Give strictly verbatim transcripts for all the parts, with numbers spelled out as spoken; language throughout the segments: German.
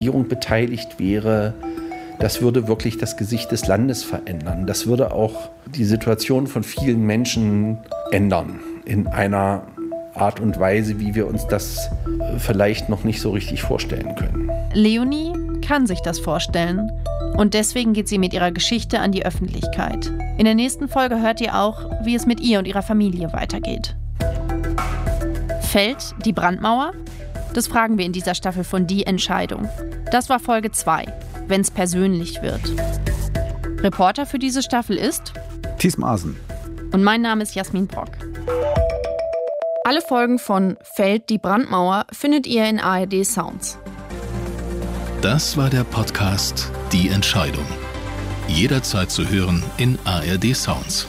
Regierung beteiligt wäre, das würde wirklich das Gesicht des Landes verändern. Das würde auch die Situation von vielen Menschen ändern in einer Art und Weise, wie wir uns das vielleicht noch nicht so richtig vorstellen können. Leonie kann sich das vorstellen. Und deswegen geht sie mit ihrer Geschichte an die Öffentlichkeit. In der nächsten Folge hört ihr auch, wie es mit ihr und ihrer Familie weitergeht. Fällt die Brandmauer? Das fragen wir in dieser Staffel von Die Entscheidung. Das war Folge zwei, wenn es persönlich wird. Reporter für diese Staffel ist Thies Maaßen. Und mein Name ist Jasmin Brock. Alle Folgen von Fällt die Brandmauer findet ihr in A R D Sounds. Das war der Podcast Die Entscheidung. Jederzeit zu hören in A R D Sounds.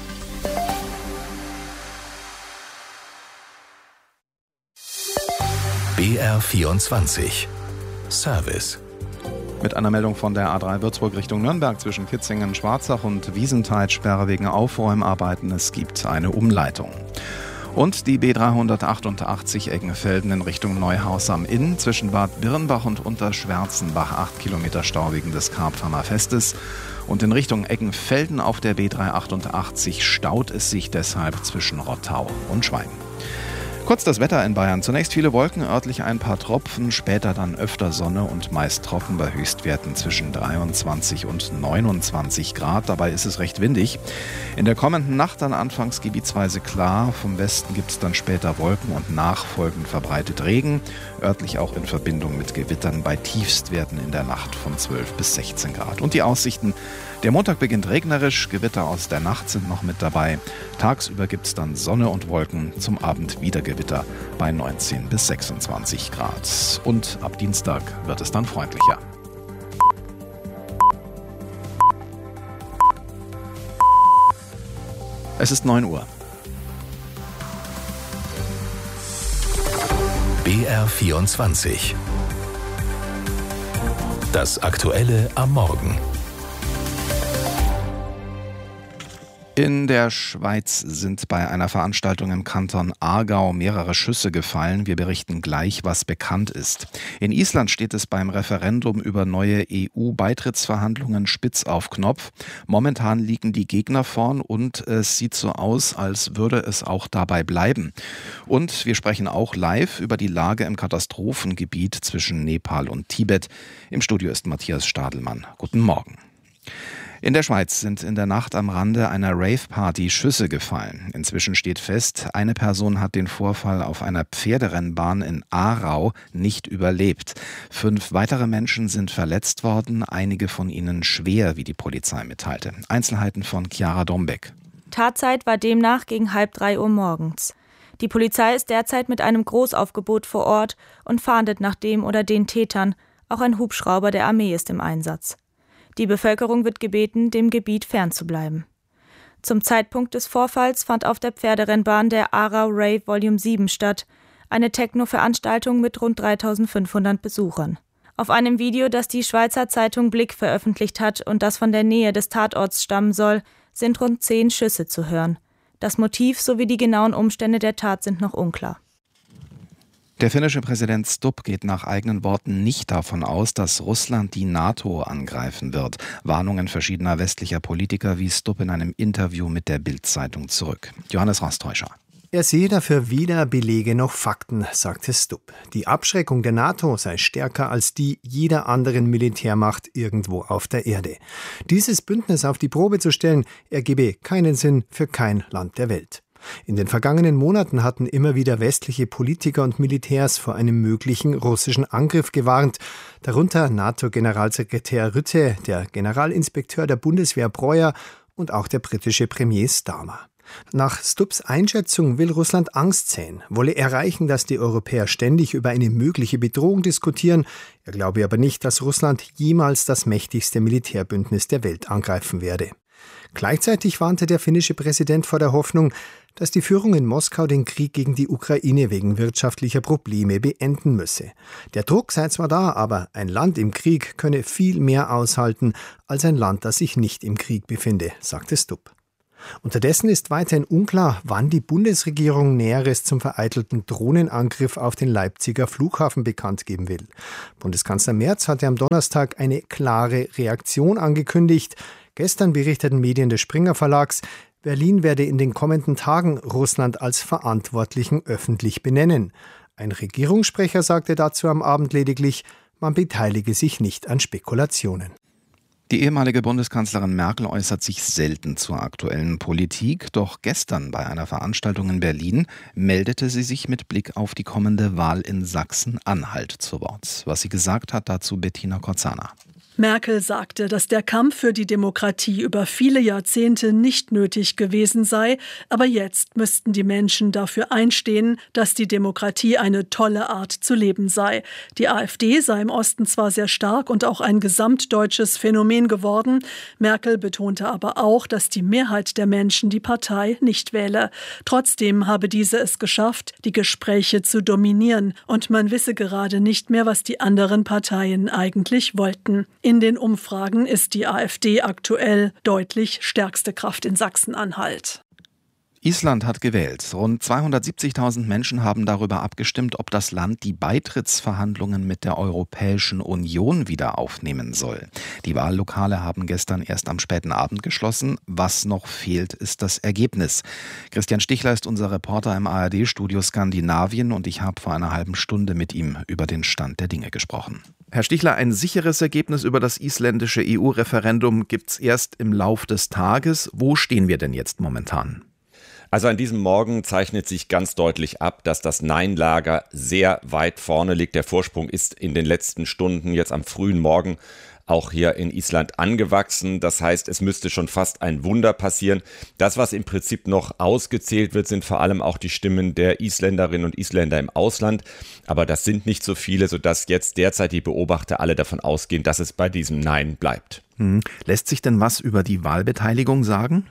B R vierundzwanzig Service. Mit einer Meldung von der A drei Würzburg Richtung Nürnberg zwischen Kitzingen, Schwarzach und Wiesenthal, Sperre wegen Aufräumarbeiten. Es gibt eine Umleitung. Und die B dreihundertachtundachtzig Eggenfelden in Richtung Neuhaus am Inn zwischen Bad Birnbach und Unterschwärzenbach, acht Kilometer Stau wegen des Karpfamer Festes. Und in Richtung Eggenfelden auf der B dreihundertachtundachtzig staut es sich deshalb zwischen Rottau und Schwein. Kurz das Wetter in Bayern. Zunächst viele Wolken, örtlich ein paar Tropfen, später dann öfter Sonne und meist trocken bei Höchstwerten zwischen dreiundzwanzig und neunundzwanzig Grad. Dabei ist es recht windig. In der kommenden Nacht dann anfangs gebietsweise klar. Vom Westen gibt es dann später Wolken und nachfolgend verbreitet Regen. Örtlich auch in Verbindung mit Gewittern bei Tiefstwerten in der Nacht von zwölf bis sechzehn Grad. Und die Aussichten: Der Montag beginnt regnerisch, Gewitter aus der Nacht sind noch mit dabei. Tagsüber gibt es dann Sonne und Wolken, zum Abend wieder Gewitter bei neunzehn bis sechsundzwanzig Grad. Und ab Dienstag wird es dann freundlicher. Es ist neun Uhr. B R vierundzwanzig. Das Aktuelle am Morgen. In der Schweiz sind bei einer Veranstaltung im Kanton Aargau mehrere Schüsse gefallen. Wir berichten gleich, was bekannt ist. In Island steht es beim Referendum über neue E U-Beitrittsverhandlungen spitz auf Knopf. Momentan liegen die Gegner vorn und es sieht so aus, als würde es auch dabei bleiben. Und wir sprechen auch live über die Lage im Katastrophengebiet zwischen Nepal und Tibet. Im Studio ist Matthias Stadelmann. Guten Morgen. In der Schweiz sind in der Nacht am Rande einer Rave-Party Schüsse gefallen. Inzwischen steht fest, eine Person hat den Vorfall auf einer Pferderennbahn in Aarau nicht überlebt. Fünf weitere Menschen sind verletzt worden, einige von ihnen schwer, wie die Polizei mitteilte. Einzelheiten von Chiara Dombeck. Tatzeit war demnach gegen halb drei Uhr morgens. Die Polizei ist derzeit mit einem Großaufgebot vor Ort und fahndet nach dem oder den Tätern. Auch ein Hubschrauber der Armee ist im Einsatz. Die Bevölkerung wird gebeten, dem Gebiet fernzubleiben. Zum Zeitpunkt des Vorfalls fand auf der Pferderennbahn der Aarau Rave Volume sieben statt, eine Techno-Veranstaltung mit rund dreitausendfünfhundert Besuchern. Auf einem Video, das die Schweizer Zeitung Blick veröffentlicht hat und das von der Nähe des Tatorts stammen soll, sind rund zehn Schüsse zu hören. Das Motiv sowie die genauen Umstände der Tat sind noch unklar. Der finnische Präsident Stubb geht nach eigenen Worten nicht davon aus, dass Russland die NATO angreifen wird. Warnungen verschiedener westlicher Politiker wies Stubb in einem Interview mit der Bild-Zeitung zurück. Johannes Rastäuscher. Er sehe dafür weder Belege noch Fakten, sagte Stubb. Die Abschreckung der NATO sei stärker als die jeder anderen Militärmacht irgendwo auf der Erde. Dieses Bündnis auf die Probe zu stellen, ergebe keinen Sinn für kein Land der Welt. In den vergangenen Monaten hatten immer wieder westliche Politiker und Militärs vor einem möglichen russischen Angriff gewarnt, darunter NATO-Generalsekretär Rutte, der Generalinspekteur der Bundeswehr Breuer und auch der britische Premier Starmer. Nach Stubbs Einschätzung will Russland Angst säen, wolle erreichen, dass die Europäer ständig über eine mögliche Bedrohung diskutieren. Er glaube aber nicht, dass Russland jemals das mächtigste Militärbündnis der Welt angreifen werde. Gleichzeitig warnte der finnische Präsident vor der Hoffnung, dass die Führung in Moskau den Krieg gegen die Ukraine wegen wirtschaftlicher Probleme beenden müsse. Der Druck sei zwar da, aber ein Land im Krieg könne viel mehr aushalten als ein Land, das sich nicht im Krieg befinde, sagte Stubb. Unterdessen ist weiterhin unklar, wann die Bundesregierung Näheres zum vereitelten Drohnenangriff auf den Leipziger Flughafen bekannt geben will. Bundeskanzler Merz hatte am Donnerstag eine klare Reaktion angekündigt. Gestern berichteten Medien des Springer Verlags, Berlin werde in den kommenden Tagen Russland als Verantwortlichen öffentlich benennen. Ein Regierungssprecher sagte dazu am Abend lediglich, man beteilige sich nicht an Spekulationen. Die ehemalige Bundeskanzlerin Merkel äußert sich selten zur aktuellen Politik, doch gestern bei einer Veranstaltung in Berlin meldete sie sich mit Blick auf die kommende Wahl in Sachsen-Anhalt zu Wort. Was sie gesagt hat, dazu Bettina Korzana. Merkel sagte, dass der Kampf für die Demokratie über viele Jahrzehnte nicht nötig gewesen sei, aber jetzt müssten die Menschen dafür einstehen, dass die Demokratie eine tolle Art zu leben sei. Die AfD sei im Osten zwar sehr stark und auch ein gesamtdeutsches Phänomen geworden, Merkel betonte aber auch, dass die Mehrheit der Menschen die Partei nicht wähle. Trotzdem habe diese es geschafft, die Gespräche zu dominieren, und man wisse gerade nicht mehr, was die anderen Parteien eigentlich wollten. In den Umfragen ist die AfD aktuell deutlich stärkste Kraft in Sachsen-Anhalt. Island hat gewählt. Rund zweihundertsiebzigtausend Menschen haben darüber abgestimmt, ob das Land die Beitrittsverhandlungen mit der Europäischen Union wieder aufnehmen soll. Die Wahllokale haben gestern erst am späten Abend geschlossen. Was noch fehlt, ist das Ergebnis. Christian Stichler ist unser Reporter im A R D-Studio Skandinavien und ich habe vor einer halben Stunde mit ihm über den Stand der Dinge gesprochen. Herr Stichler, ein sicheres Ergebnis über das isländische E U-Referendum gibt es erst im Lauf des Tages. Wo stehen wir denn jetzt momentan? Also an diesem Morgen zeichnet sich ganz deutlich ab, dass das Nein-Lager sehr weit vorne liegt. Der Vorsprung ist in den letzten Stunden, jetzt am frühen Morgen, auch hier in Island angewachsen. Das heißt, es müsste schon fast ein Wunder passieren. Das, was im Prinzip noch ausgezählt wird, sind vor allem auch die Stimmen der Isländerinnen und Isländer im Ausland. Aber das sind nicht so viele, sodass jetzt derzeit die Beobachter alle davon ausgehen, dass es bei diesem Nein bleibt. Hm. Lässt sich denn was über die Wahlbeteiligung sagen?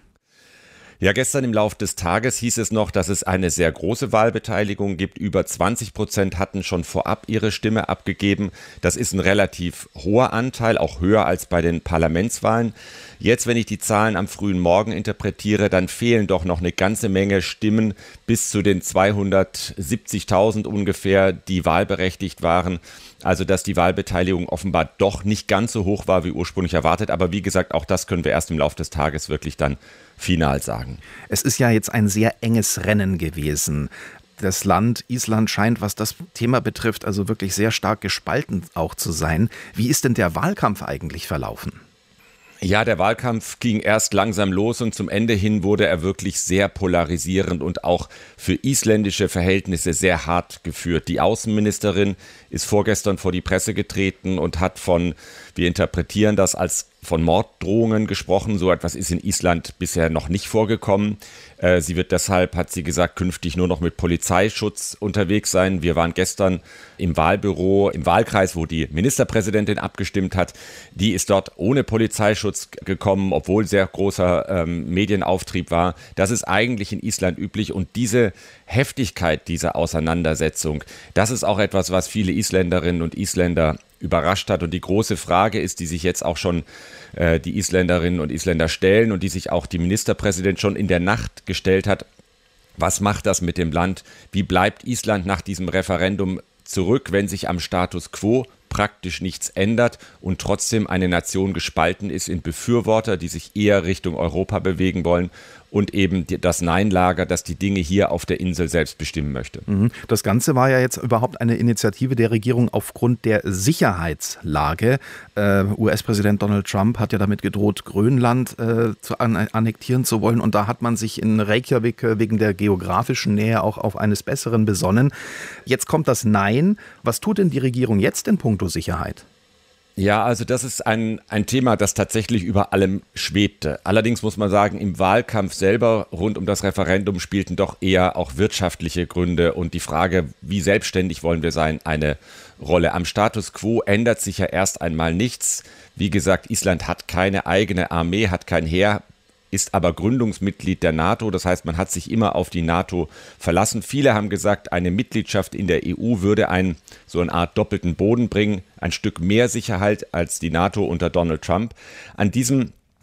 Ja, gestern im Laufe des Tages hieß es noch, dass es eine sehr große Wahlbeteiligung gibt. Über zwanzig Prozent hatten schon vorab ihre Stimme abgegeben. Das ist ein relativ hoher Anteil, auch höher als bei den Parlamentswahlen. Jetzt, wenn ich die Zahlen am frühen Morgen interpretiere, dann fehlen doch noch eine ganze Menge Stimmen bis zu den zweihundertsiebzigtausend ungefähr, die wahlberechtigt waren. Also, dass die Wahlbeteiligung offenbar doch nicht ganz so hoch war, wie ursprünglich erwartet. Aber wie gesagt, auch das können wir erst im Laufe des Tages wirklich dann final sagen. Es ist ja jetzt ein sehr enges Rennen gewesen. Das Land Island scheint, was das Thema betrifft, also wirklich sehr stark gespalten auch zu sein. Wie ist denn der Wahlkampf eigentlich verlaufen? Ja, der Wahlkampf ging erst langsam los und zum Ende hin wurde er wirklich sehr polarisierend und auch für isländische Verhältnisse sehr hart geführt. Die Außenministerin ist vorgestern vor die Presse getreten und hat von, wir interpretieren das als von Morddrohungen gesprochen. So etwas ist in Island bisher noch nicht vorgekommen. Äh, sie wird deshalb, hat sie gesagt, künftig nur noch mit Polizeischutz unterwegs sein. Wir waren gestern im Wahlbüro, im Wahlkreis, wo die Ministerpräsidentin abgestimmt hat. Die ist dort ohne Polizeischutz gekommen, obwohl sehr großer ähm, Medienauftrieb war. Das ist eigentlich in Island üblich und diese Heftigkeit dieser Auseinandersetzung, das ist auch etwas, was viele Isländerinnen und Isländer überrascht hat. Und die große Frage ist, die sich jetzt auch schon äh, die Isländerinnen und Isländer stellen und die sich auch die Ministerpräsidentin schon in der Nacht gestellt hat. Was macht das mit dem Land? Wie bleibt Island nach diesem Referendum zurück, wenn sich am Status quo praktisch nichts ändert und trotzdem eine Nation gespalten ist in Befürworter, die sich eher Richtung Europa bewegen wollen und eben das Nein-Lager, das die Dinge hier auf der Insel selbst bestimmen möchte. Das Ganze war ja jetzt überhaupt eine Initiative der Regierung aufgrund der Sicherheitslage. Äh, U S-Präsident Donald Trump hat ja damit gedroht, Grönland äh, zu an- annektieren zu wollen. Und da hat man sich in Reykjavik äh, wegen der geografischen Nähe auch auf eines Besseren besonnen. Jetzt kommt das Nein. Was tut denn die Regierung jetzt in puncto Sicherheit? Ja, also das ist ein, ein Thema, das tatsächlich über allem schwebte. Allerdings muss man sagen, im Wahlkampf selber rund um das Referendum spielten doch eher auch wirtschaftliche Gründe und die Frage, wie selbstständig wollen wir sein, eine Rolle. Am Status quo ändert sich ja erst einmal nichts. Wie gesagt, Island hat keine eigene Armee, hat kein Heer, ist aber Gründungsmitglied der NATO. Das heißt, man hat sich immer auf die NATO verlassen. Viele haben gesagt, eine Mitgliedschaft in der E U würde einen so eine Art doppelten Boden bringen, ein Stück mehr Sicherheit als die NATO unter Donald Trump. An diesem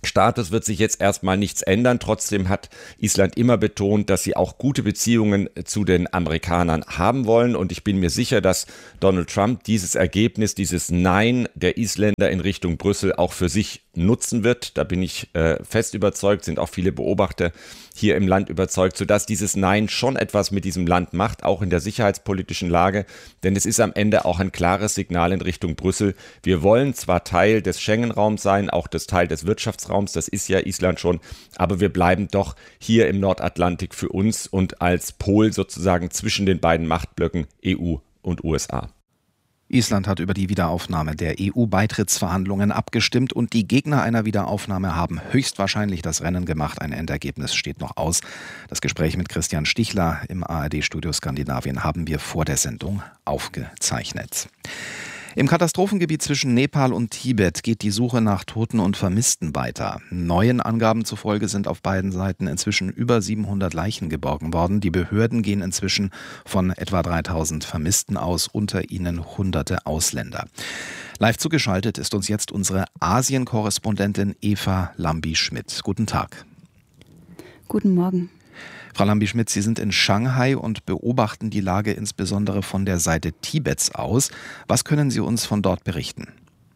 Status wird sich jetzt erstmal nichts ändern. Trotzdem hat Island immer betont, dass sie auch gute Beziehungen zu den Amerikanern haben wollen. Und ich bin mir sicher, dass Donald Trump dieses Ergebnis, dieses Nein der Isländer in Richtung Brüssel auch für sich nutzen wird. Da bin ich äh, fest überzeugt, sind auch viele Beobachter hier im Land überzeugt, sodass dieses Nein schon etwas mit diesem Land macht, auch in der sicherheitspolitischen Lage. Denn es ist am Ende auch ein klares Signal in Richtung Brüssel. Wir wollen zwar Teil des Schengen-Raums sein, auch das Teil des Wirtschaftsraums, das ist ja Island schon, aber wir bleiben doch hier im Nordatlantik für uns und als Pol sozusagen zwischen den beiden Machtblöcken E U und U S A. Island hat über die Wiederaufnahme der E U-Beitrittsverhandlungen abgestimmt und die Gegner einer Wiederaufnahme haben höchstwahrscheinlich das Rennen gemacht. Ein Endergebnis steht noch aus. Das Gespräch mit Christian Stichler im A R D-Studio Skandinavien haben wir vor der Sendung aufgezeichnet. Im Katastrophengebiet zwischen Nepal und Tibet geht die Suche nach Toten und Vermissten weiter. Neuen Angaben zufolge sind auf beiden Seiten inzwischen über siebenhundert Leichen geborgen worden. Die Behörden gehen inzwischen von etwa dreitausend Vermissten aus, unter ihnen hunderte Ausländer. Live zugeschaltet ist uns jetzt unsere Asien-Korrespondentin Eva Lambi-Schmidt. Guten Tag. Guten Morgen. Frau Lambi-Schmidt, Sie sind in Shanghai und beobachten die Lage insbesondere von der Seite Tibets aus. Was können Sie uns von dort berichten?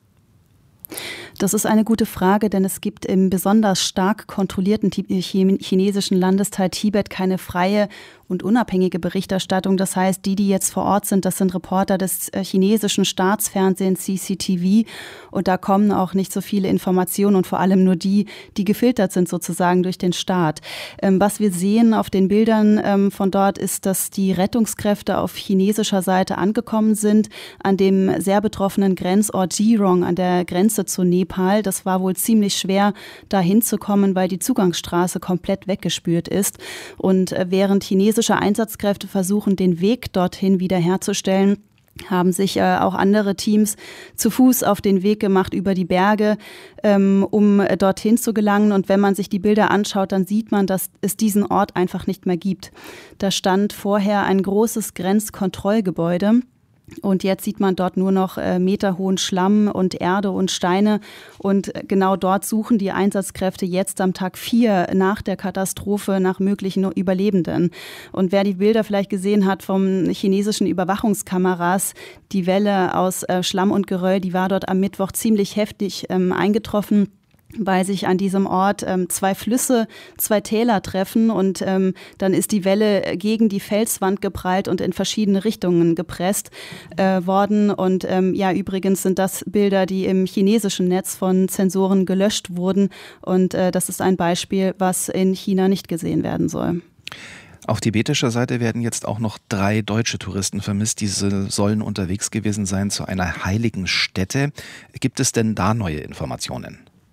Das ist eine gute Frage, denn es gibt im besonders stark kontrollierten chinesischen Landesteil Tibet keine freie und unabhängige Berichterstattung. Das heißt, die, die jetzt vor Ort sind, das sind Reporter des chinesischen Staatsfernsehens C C T V. Und da kommen auch nicht so viele Informationen und vor allem nur die, die gefiltert sind sozusagen durch den Staat. Was wir sehen auf den Bildern von dort ist, dass die Rettungskräfte auf chinesischer Seite angekommen sind, an dem sehr betroffenen Grenzort Jirong an der Grenze zu Nepal. Das war wohl ziemlich schwer, da hinzukommen, weil die Zugangsstraße komplett weggespült ist. Und während chinesische Einsatzkräfte versuchen, den Weg dorthin wiederherzustellen, haben sich äh, auch andere Teams zu Fuß auf den Weg gemacht über die Berge, ähm, um äh, dorthin zu gelangen. Und wenn man sich die Bilder anschaut, dann sieht man, dass es diesen Ort einfach nicht mehr gibt. Da stand vorher ein großes Grenzkontrollgebäude. Und jetzt sieht man dort nur noch äh, meterhohen Schlamm und Erde und Steine. Und genau dort suchen die Einsatzkräfte jetzt am Tag vier nach der Katastrophe nach möglichen Überlebenden. Und wer die Bilder vielleicht gesehen hat vom chinesischen Überwachungskameras, die Welle aus äh, Schlamm und Geröll, die war dort am Mittwoch ziemlich heftig ähm, eingetroffen, weil sich an diesem Ort ähm, zwei Flüsse, zwei Täler treffen und ähm, dann ist die Welle gegen die Felswand geprallt und in verschiedene Richtungen gepresst äh, worden. Und ähm, ja, übrigens sind das Bilder, die im chinesischen Netz von Zensoren gelöscht wurden. Und äh, das ist ein Beispiel, was in China nicht gesehen werden soll. Auf tibetischer Seite werden jetzt auch noch drei deutsche Touristen vermisst. Diese sollen unterwegs gewesen sein zu einer heiligen Stätte. Gibt es denn da neue Informationen?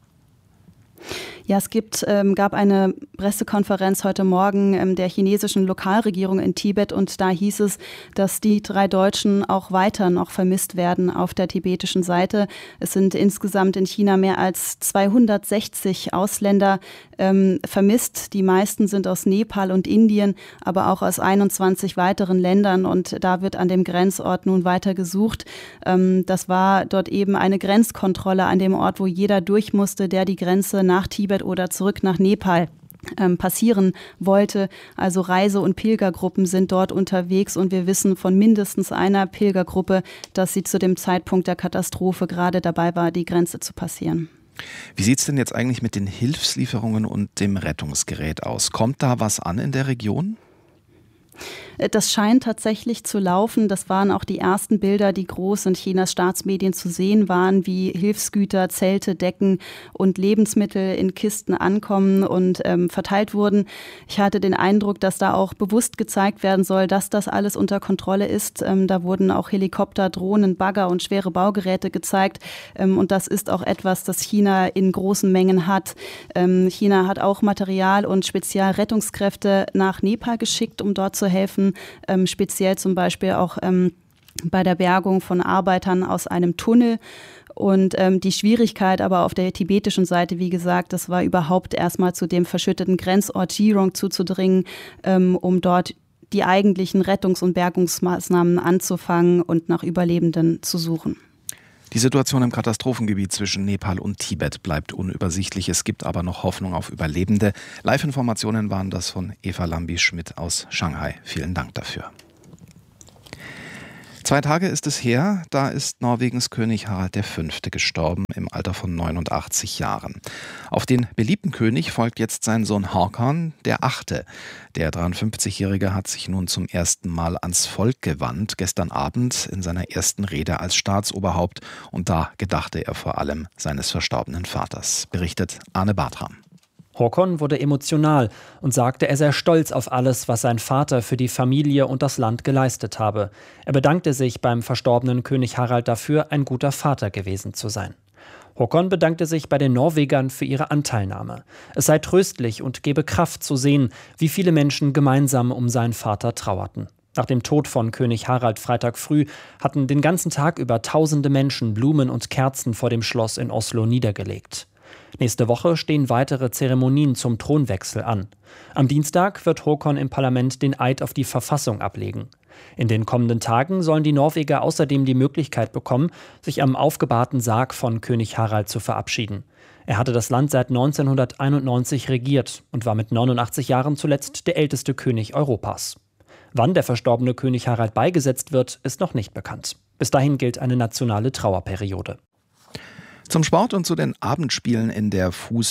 Ja, es gibt, ähm, gab eine Pressekonferenz heute Morgen ähm, der chinesischen Lokalregierung in Tibet und da hieß es, dass die drei Deutschen auch weiter noch vermisst werden auf der tibetischen Seite. Es sind insgesamt in China mehr als zweihundertsechzig Ausländer ähm, vermisst. Die meisten sind aus Nepal und Indien, aber auch aus einundzwanzig weiteren Ländern und da wird an dem Grenzort nun weiter gesucht. Ähm, das war dort eben eine Grenzkontrolle an dem Ort, wo jeder durch musste, der die Grenze nach Tibet oder zurück nach Nepal ähm, passieren wollte. Also Reise- und Pilgergruppen sind dort unterwegs und wir wissen von mindestens einer Pilgergruppe, dass sie zu dem Zeitpunkt der Katastrophe gerade dabei war, die Grenze zu passieren. Wie sieht es denn jetzt eigentlich mit den Hilfslieferungen und dem Rettungsgerät aus? Kommt da was an in der Region? Das scheint tatsächlich zu laufen. Das waren auch die ersten Bilder, die groß in Chinas Staatsmedien zu sehen waren, wie Hilfsgüter, Zelte, Decken und Lebensmittel in Kisten ankommen und ähm, verteilt wurden. Ich hatte den Eindruck, dass da auch bewusst gezeigt werden soll, dass das alles unter Kontrolle ist. Ähm, da wurden auch Helikopter, Drohnen, Bagger und schwere Baugeräte gezeigt. Ähm, und das ist auch etwas, das China in großen Mengen hat. Ähm, China hat auch Material und Spezialrettungskräfte nach Nepal geschickt, um dort zu helfen. Ähm, speziell zum Beispiel auch ähm, bei der Bergung von Arbeitern aus einem Tunnel. Und ähm, die Schwierigkeit aber auf der tibetischen Seite, wie gesagt, das war überhaupt erstmal zu dem verschütteten Grenzort Jirong zuzudringen, ähm, um dort die eigentlichen Rettungs- und Bergungsmaßnahmen anzufangen und nach Überlebenden zu suchen. Die Situation im Katastrophengebiet zwischen Nepal und Tibet bleibt unübersichtlich. Es gibt aber noch Hoffnung auf Überlebende. Live-Informationen waren das von Eva Lambi-Schmidt aus Shanghai. Vielen Dank dafür. Zwei Tage ist es her, da ist Norwegens König Harald der Fünfte gestorben, im Alter von neunundachtzig Jahren. Auf den beliebten König folgt jetzt sein Sohn Håkon, der Achte. Der dreiundfünfzigjährige hat sich nun zum ersten Mal ans Volk gewandt, gestern Abend in seiner ersten Rede als Staatsoberhaupt. Und da gedachte er vor allem seines verstorbenen Vaters, berichtet Arne Bartram. Håkon wurde emotional und sagte, er sei stolz auf alles, was sein Vater für die Familie und das Land geleistet habe. Er bedankte sich beim verstorbenen König Harald dafür, ein guter Vater gewesen zu sein. Håkon bedankte sich bei den Norwegern für ihre Anteilnahme. Es sei tröstlich und gebe Kraft zu sehen, wie viele Menschen gemeinsam um seinen Vater trauerten. Nach dem Tod von König Harald Freitag früh hatten den ganzen Tag über tausende Menschen Blumen und Kerzen vor dem Schloss in Oslo niedergelegt. Nächste Woche stehen weitere Zeremonien zum Thronwechsel an. Am Dienstag wird Håkon im Parlament den Eid auf die Verfassung ablegen. In den kommenden Tagen sollen die Norweger außerdem die Möglichkeit bekommen, sich am aufgebahrten Sarg von König Harald zu verabschieden. Er hatte das Land seit neunzehnhunderteinundneunzig regiert und war mit neunundachtzig Jahren zuletzt der älteste König Europas. Wann der verstorbene König Harald beigesetzt wird, ist noch nicht bekannt. Bis dahin gilt eine nationale Trauerperiode. Zum Sport und zu den Abendspielen in der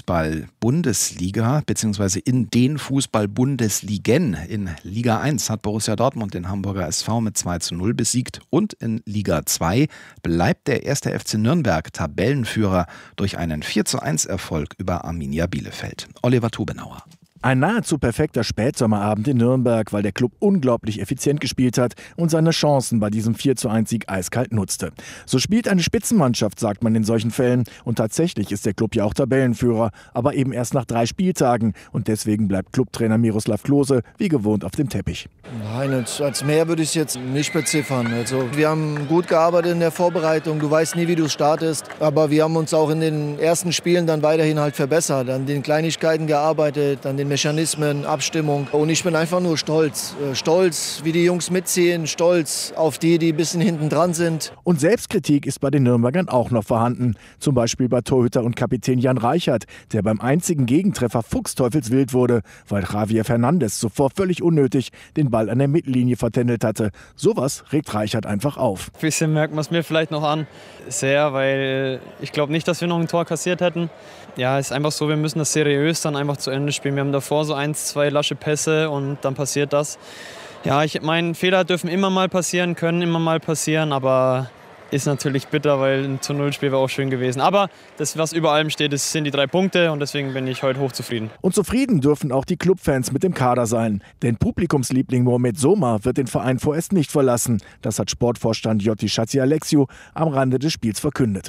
Fußball-Bundesliga bzw. in den Fußball-Bundesligen. In Liga eins hat Borussia Dortmund den Hamburger S V mit zwei zu null besiegt und in Liga zwei bleibt der erste F C Nürnberg Tabellenführer durch einen vier zu eins Erfolg über Arminia Bielefeld. Oliver Tubenauer. Ein nahezu perfekter Spätsommerabend in Nürnberg, weil der Club unglaublich effizient gespielt hat und seine Chancen bei diesem vier zu eins Sieg eiskalt nutzte. So spielt eine Spitzenmannschaft, sagt man in solchen Fällen. Und tatsächlich ist der Club ja auch Tabellenführer, aber eben erst nach drei Spieltagen. Und deswegen bleibt Clubtrainer Miroslav Klose wie gewohnt auf dem Teppich. Nein, als mehr würde ich es jetzt nicht beziffern. Also, wir haben gut gearbeitet in der Vorbereitung. Du weißt nie, wie du startest. Aber wir haben uns auch in den ersten Spielen dann weiterhin halt verbessert. An den Kleinigkeiten gearbeitet, an den Mechanismen, Abstimmung. Und ich bin einfach nur stolz. Stolz, wie die Jungs mitziehen. Stolz auf die, die ein bisschen hinten dran sind. Und Selbstkritik ist bei den Nürnbergern auch noch vorhanden. Zum Beispiel bei Torhüter und Kapitän Jan Reichert, der beim einzigen Gegentreffer fuchsteufelswild wurde, weil Javier Fernandes zuvor völlig unnötig den Ball an der Mittellinie vertändelt hatte. Sowas regt Reichert einfach auf. Ein bisschen merkt man es mir vielleicht noch an. Sehr, weil ich glaube nicht, dass wir noch ein Tor kassiert hätten. Ja, es ist einfach so, wir müssen das seriös dann einfach zu Ende spielen. Wir haben davor so eins, zwei lasche Pässe und dann passiert das. Ja, ich meine, Fehler dürfen immer mal passieren, können immer mal passieren, aber ist natürlich bitter, weil ein zu null Spiel wäre auch schön gewesen. Aber das, was über allem steht, das sind die drei Punkte und deswegen bin ich heute hochzufrieden. Und zufrieden dürfen auch die Clubfans mit dem Kader sein. Denn Publikumsliebling Mohamed Soma wird den Verein vorerst nicht verlassen. Das hat Sportvorstand Jotti Schatzialexiou am Rande des Spiels verkündet.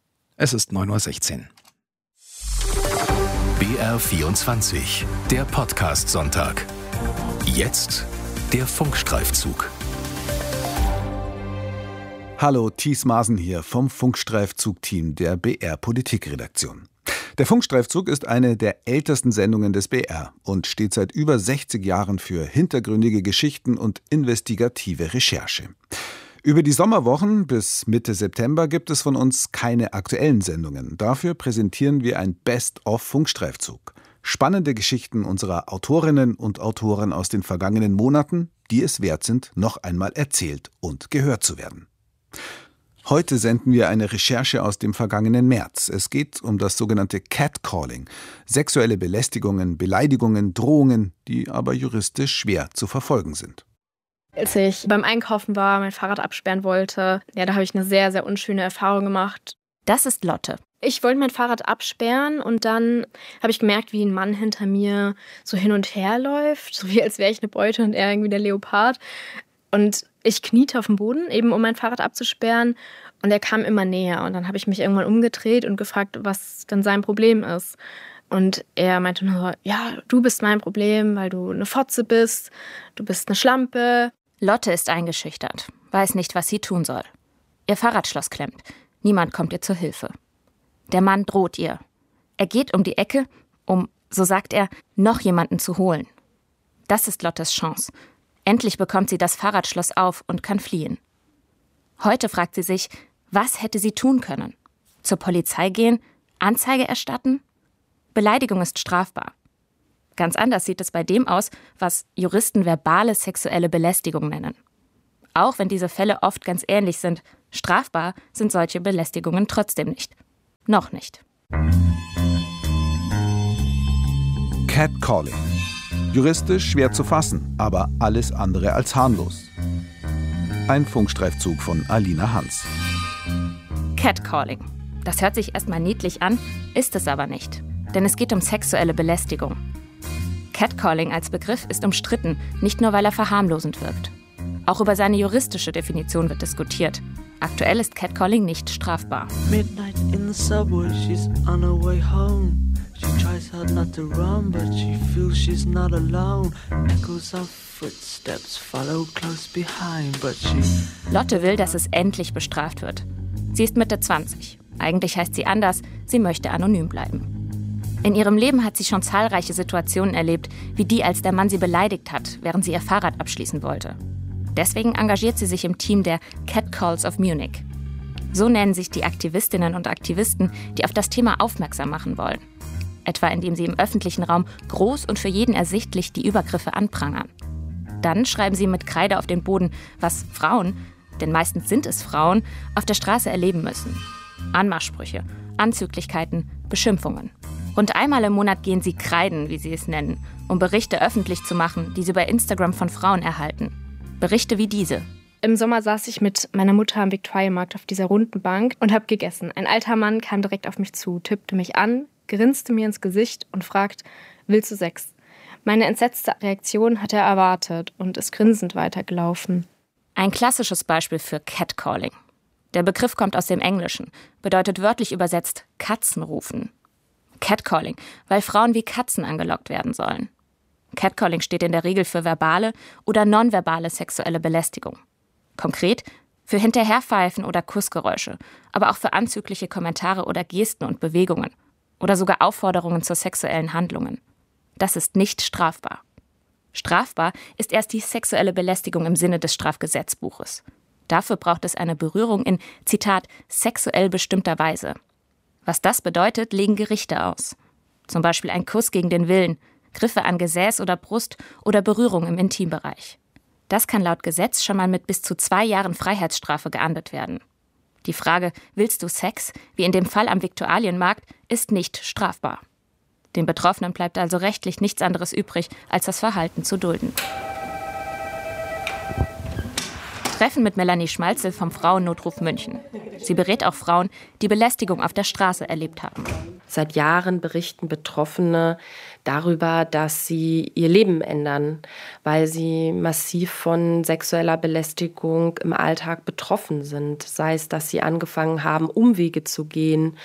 Es ist neun Uhr sechzehn. B R vierundzwanzig, der Podcast-Sonntag. Jetzt der Funkstreifzug. Hallo, Thies Maaßen hier vom Funkstreifzug-Team der B R-Politikredaktion. Der Funkstreifzug ist eine der ältesten Sendungen des B R und steht seit über sechzig Jahren für hintergründige Geschichten und investigative Recherche. Über die Sommerwochen bis Mitte September gibt es von uns keine aktuellen Sendungen. Dafür präsentieren wir ein Best-of-Funkstreifzug. Spannende Geschichten unserer Autorinnen und Autoren aus den vergangenen Monaten, die es wert sind, noch einmal erzählt und gehört zu werden. Heute senden wir eine Recherche aus dem vergangenen März. Es geht um das sogenannte Catcalling. Sexuelle Belästigungen, Beleidigungen, Drohungen, die aber juristisch schwer zu verfolgen sind. Als ich beim Einkaufen war, mein Fahrrad absperren wollte, ja, da habe ich eine sehr, sehr unschöne Erfahrung gemacht. Das ist Lotte. Ich wollte mein Fahrrad absperren und dann habe ich gemerkt, wie ein Mann hinter mir so hin und her läuft, so wie als wäre ich eine Beute und er irgendwie der Leopard. Und ich kniete auf dem Boden, eben um mein Fahrrad abzusperren und er kam immer näher. Und dann habe ich mich irgendwann umgedreht und gefragt, was denn sein Problem ist. Und er meinte nur, ja, du bist mein Problem, weil du eine Fotze bist, du bist eine Schlampe. Lotte ist eingeschüchtert, weiß nicht, was sie tun soll. Ihr Fahrradschloss klemmt. Niemand kommt ihr zur Hilfe. Der Mann droht ihr. Er geht um die Ecke, um, so sagt er, noch jemanden zu holen. Das ist Lottes Chance. Endlich bekommt sie das Fahrradschloss auf und kann fliehen. Heute fragt sie sich, Was hätte sie tun können? Zur Polizei gehen? Anzeige erstatten? Beleidigung ist strafbar. Ganz anders sieht es bei dem aus, was Juristen verbale sexuelle Belästigung nennen. Auch wenn diese Fälle oft ganz ähnlich sind, strafbar sind solche Belästigungen trotzdem nicht. Noch nicht. Catcalling. Juristisch schwer zu fassen, aber alles andere als harmlos. Ein Funkstreifzug von Alina Hans. Catcalling. Das hört sich erstmal niedlich an, ist es aber nicht. Denn es geht um sexuelle Belästigung. Catcalling als Begriff ist umstritten, nicht nur weil er verharmlosend wirkt. Auch über seine juristische Definition wird diskutiert. Aktuell ist Catcalling nicht strafbar. Midnight in the subway, she's on her way home. She tries hard not to run, but she feels she's not alone. Echoes of footsteps follow close behind, but she... Lotte will, dass es endlich bestraft wird. Sie ist Mitte zwanzig. Eigentlich heißt sie anders, sie möchte anonym bleiben. In ihrem Leben hat sie schon zahlreiche Situationen erlebt, wie die, als der Mann sie beleidigt hat, während sie ihr Fahrrad abschließen wollte. Deswegen engagiert sie sich im Team der Catcalls of Munich. So nennen sich die Aktivistinnen und Aktivisten, die auf das Thema aufmerksam machen wollen. Etwa indem sie im öffentlichen Raum groß und für jeden ersichtlich die Übergriffe anprangern. Dann schreiben sie mit Kreide auf den Boden, was Frauen, denn meistens sind es Frauen, auf der Straße erleben müssen. Anmachsprüche, Anzüglichkeiten, Beschimpfungen. Rund einmal im Monat gehen sie kreiden, wie sie es nennen, um Berichte öffentlich zu machen, die sie bei Instagram von Frauen erhalten. Berichte wie diese. Im Sommer saß ich mit meiner Mutter am Viktualienmarkt auf dieser runden Bank und habe gegessen. Ein alter Mann kam direkt auf mich zu, tippte mich an, grinste mir ins Gesicht und fragt, willst du Sex? Meine entsetzte Reaktion hat er erwartet und ist grinsend weitergelaufen. Ein klassisches Beispiel für Catcalling. Der Begriff kommt aus dem Englischen, bedeutet wörtlich übersetzt Katzen rufen. Catcalling, weil Frauen wie Katzen angelockt werden sollen. Catcalling steht in der Regel für verbale oder nonverbale sexuelle Belästigung. Konkret für Hinterherpfeifen oder Kussgeräusche, aber auch für anzügliche Kommentare oder Gesten und Bewegungen oder sogar Aufforderungen zu sexuellen Handlungen. Das ist nicht strafbar. Strafbar ist erst die sexuelle Belästigung im Sinne des Strafgesetzbuches. Dafür braucht es eine Berührung in, Zitat, sexuell bestimmter Weise. Was das bedeutet, legen Gerichte aus. Zum Beispiel ein Kuss gegen den Willen, Griffe an Gesäß oder Brust oder Berührung im Intimbereich. Das kann laut Gesetz schon mal mit bis zu zwei Jahren Freiheitsstrafe geahndet werden. Die Frage, willst du Sex, wie in dem Fall am Viktualienmarkt, ist nicht strafbar. Den Betroffenen bleibt also rechtlich nichts anderes übrig, als das Verhalten zu dulden. Treffen mit Melanie Schmalzel vom Frauennotruf München. Sie berät auch Frauen, die Belästigung auf der Straße erlebt haben. Seit Jahren berichten Betroffene darüber, dass sie ihr Leben ändern, weil sie massiv von sexueller Belästigung im Alltag betroffen sind. Sei es, dass sie angefangen haben, Umwege zu gehen,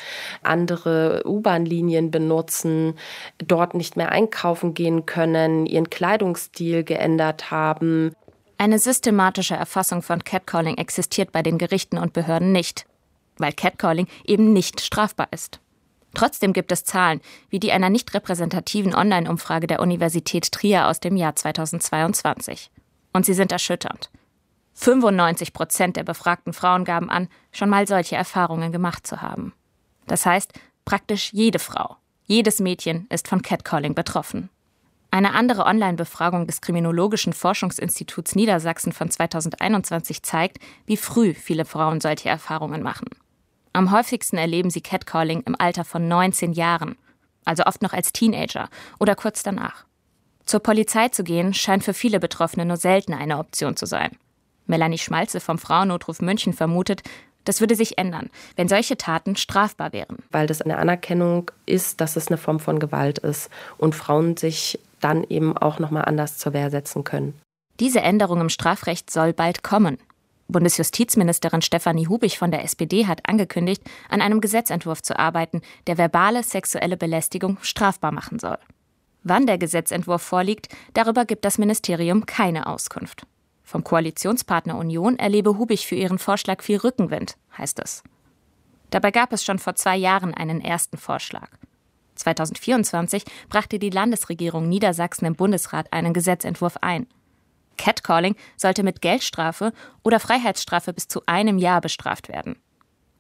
andere U-Bahn-Linien benutzen, dort nicht mehr einkaufen gehen können, ihren Kleidungsstil geändert haben. Eine systematische Erfassung von Catcalling existiert bei den Gerichten und Behörden nicht, weil Catcalling eben nicht strafbar ist. Trotzdem gibt es Zahlen, wie die einer nicht repräsentativen Online-Umfrage der Universität Trier aus dem Jahr zweitausendzweiundzwanzig. Und sie sind erschütternd. fünfundneunzig Prozent der befragten Frauen gaben an, schon mal solche Erfahrungen gemacht zu haben. Das heißt, praktisch jede Frau, jedes Mädchen ist von Catcalling betroffen. Eine andere Online-Befragung des Kriminologischen Forschungsinstituts Niedersachsen von zweitausendeinundzwanzig zeigt, wie früh viele Frauen solche Erfahrungen machen. Am häufigsten erleben sie Catcalling im Alter von neunzehn Jahren, also oft noch als Teenager oder kurz danach. Zur Polizei zu gehen, scheint für viele Betroffene nur selten eine Option zu sein. Melanie Schmalzel vom Frauennotruf München vermutet, das würde sich ändern, wenn solche Taten strafbar wären. Weil das eine Anerkennung ist, dass es eine Form von Gewalt ist und Frauen sich dann eben auch noch mal anders zur Wehr setzen können. Diese Änderung im Strafrecht soll bald kommen. Bundesjustizministerin Stefanie Hubich von der S P D hat angekündigt, an einem Gesetzentwurf zu arbeiten, der verbale sexuelle Belästigung strafbar machen soll. Wann der Gesetzentwurf vorliegt, darüber gibt das Ministerium keine Auskunft. Vom Koalitionspartner Union erlebe Hubich für ihren Vorschlag viel Rückenwind, heißt es. Dabei gab es schon vor zwei Jahren einen ersten Vorschlag. zweitausendvierundzwanzig brachte die Landesregierung Niedersachsen im Bundesrat einen Gesetzentwurf ein. Catcalling sollte mit Geldstrafe oder Freiheitsstrafe bis zu einem Jahr bestraft werden.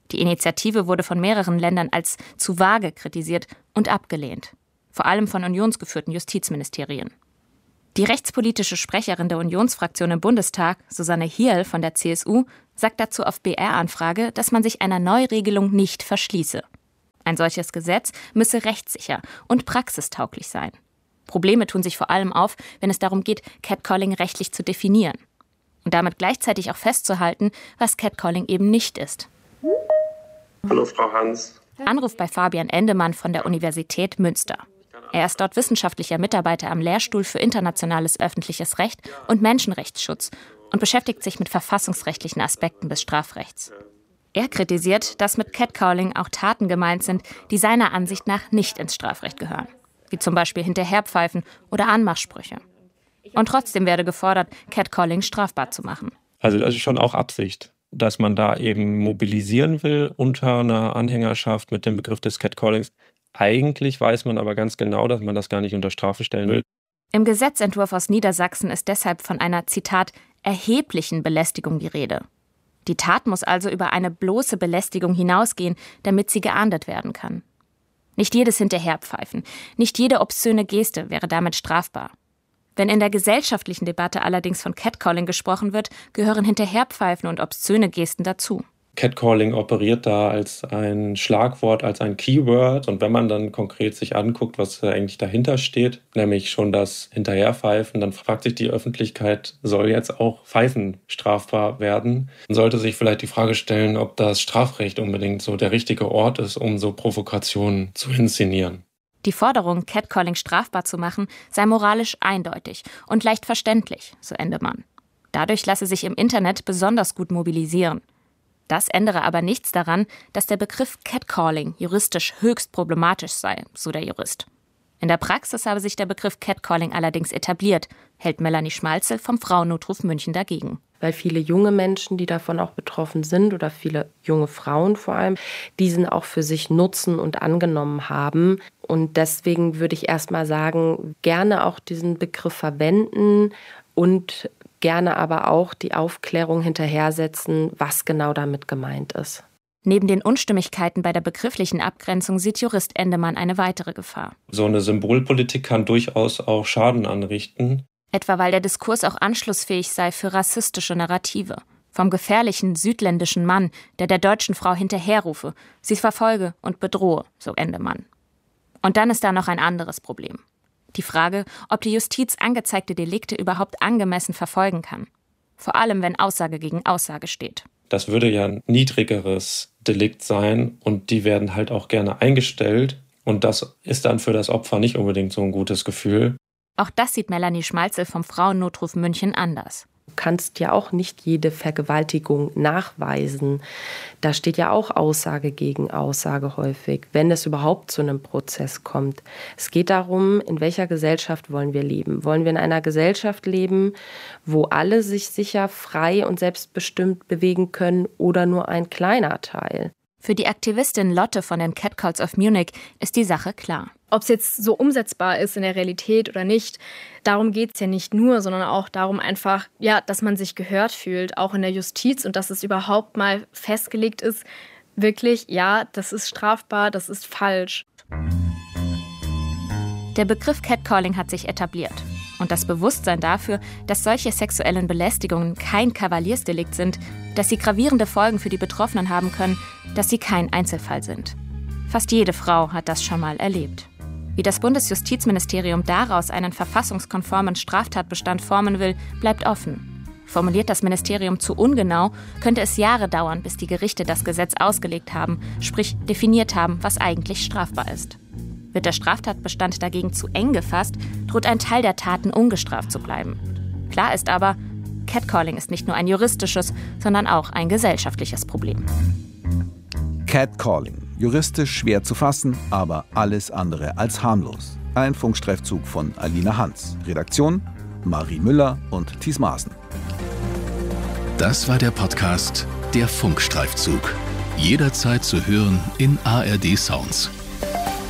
Die Initiative wurde von mehreren Ländern als zu vage kritisiert und abgelehnt, vor allem von unionsgeführten Justizministerien. Die rechtspolitische Sprecherin der Unionsfraktion im Bundestag, Susanne Hierl von der C S U, sagt dazu auf B R-Anfrage, dass man sich einer Neuregelung nicht verschließe. Ein solches Gesetz müsse rechtssicher und praxistauglich sein. Probleme tun sich vor allem auf, wenn es darum geht, Catcalling rechtlich zu definieren. Und damit gleichzeitig auch festzuhalten, was Catcalling eben nicht ist. Hallo Frau Hans. Anruf bei Fabian Endemann von der Universität Münster. Er ist dort wissenschaftlicher Mitarbeiter am Lehrstuhl für internationales öffentliches Recht und Menschenrechtsschutz und beschäftigt sich mit verfassungsrechtlichen Aspekten des Strafrechts. Er kritisiert, dass mit Catcalling auch Taten gemeint sind, die seiner Ansicht nach nicht ins Strafrecht gehören, wie zum Beispiel Hinterherpfeifen oder Anmachsprüche. Und trotzdem werde gefordert, Catcalling strafbar zu machen. Also das ist schon auch Absicht, dass man da eben mobilisieren will unter einer Anhängerschaft mit dem Begriff des Catcallings. Eigentlich weiß man aber ganz genau, dass man das gar nicht unter Strafe stellen will. Im Gesetzentwurf aus Niedersachsen ist deshalb von einer, Zitat, erheblichen Belästigung die Rede. Die Tat muss also über eine bloße Belästigung hinausgehen, damit sie geahndet werden kann. Nicht jedes Hinterherpfeifen, nicht jede obszöne Geste wäre damit strafbar. Wenn in der gesellschaftlichen Debatte allerdings von Catcalling gesprochen wird, gehören Hinterherpfeifen und obszöne Gesten dazu. Catcalling operiert da als ein Schlagwort, als ein Keyword. Und wenn man dann konkret sich anguckt, was eigentlich dahinter steht, nämlich schon das Hinterherpfeifen, dann fragt sich die Öffentlichkeit, soll jetzt auch Pfeifen strafbar werden? Man sollte sich vielleicht die Frage stellen, ob das Strafrecht unbedingt so der richtige Ort ist, um so Provokationen zu inszenieren. Die Forderung, Catcalling strafbar zu machen, sei moralisch eindeutig und leicht verständlich, so Endemann. Dadurch lasse sich im Internet besonders gut mobilisieren. Das ändere aber nichts daran, dass der Begriff Catcalling juristisch höchst problematisch sei, so der Jurist. In der Praxis habe sich der Begriff Catcalling allerdings etabliert, hält Melanie Schmalzel vom Frauennotruf München dagegen. Weil viele junge Menschen, die davon auch betroffen sind, oder viele junge Frauen vor allem, diesen auch für sich nutzen und angenommen haben. Und deswegen würde ich erst mal sagen, gerne auch diesen Begriff verwenden und gerne aber auch die Aufklärung hinterhersetzen, was genau damit gemeint ist. Neben den Unstimmigkeiten bei der begrifflichen Abgrenzung sieht Jurist Endemann eine weitere Gefahr. So eine Symbolpolitik kann durchaus auch Schaden anrichten. Etwa weil der Diskurs auch anschlussfähig sei für rassistische Narrative. Vom gefährlichen südländischen Mann, der der deutschen Frau hinterherrufe, sie verfolge und bedrohe, so Endemann. Und dann ist da noch ein anderes Problem. Die Frage, ob die Justiz angezeigte Delikte überhaupt angemessen verfolgen kann. Vor allem, wenn Aussage gegen Aussage steht. Das würde ja ein niedrigeres Delikt sein und die werden halt auch gerne eingestellt. Und das ist dann für das Opfer nicht unbedingt so ein gutes Gefühl. Auch das sieht Melanie Schmalzel vom Frauennotruf München anders. Du kannst ja auch nicht jede Vergewaltigung nachweisen. Da steht ja auch Aussage gegen Aussage häufig, wenn es überhaupt zu einem Prozess kommt. Es geht darum, in welcher Gesellschaft wollen wir leben? Wollen wir in einer Gesellschaft leben, wo alle sich sicher, frei und selbstbestimmt bewegen können oder nur ein kleiner Teil? Für die Aktivistin Lotte von den Catcalls of Munich ist die Sache klar. Ob es jetzt so umsetzbar ist in der Realität oder nicht, darum geht es ja nicht nur, sondern auch darum einfach, ja, dass man sich gehört fühlt, auch in der Justiz und dass es überhaupt mal festgelegt ist, wirklich, ja, das ist strafbar, das ist falsch. Der Begriff Catcalling hat sich etabliert. Und das Bewusstsein dafür, dass solche sexuellen Belästigungen kein Kavaliersdelikt sind, dass sie gravierende Folgen für die Betroffenen haben können, dass sie kein Einzelfall sind. Fast jede Frau hat das schon mal erlebt. Wie das Bundesjustizministerium daraus einen verfassungskonformen Straftatbestand formen will, bleibt offen. Formuliert das Ministerium zu ungenau, könnte es Jahre dauern, bis die Gerichte das Gesetz ausgelegt haben, sprich definiert haben, was eigentlich strafbar ist. Wird der Straftatbestand dagegen zu eng gefasst, droht ein Teil der Taten ungestraft zu bleiben. Klar ist aber, Catcalling ist nicht nur ein juristisches, sondern auch ein gesellschaftliches Problem. Catcalling. Juristisch schwer zu fassen, aber alles andere als harmlos. Ein Funkstreifzug von Alina Hans. Redaktion Marie Müller und Thies Maaßen. Das war der Podcast Der Funkstreifzug. Jederzeit zu hören in A R D Sounds.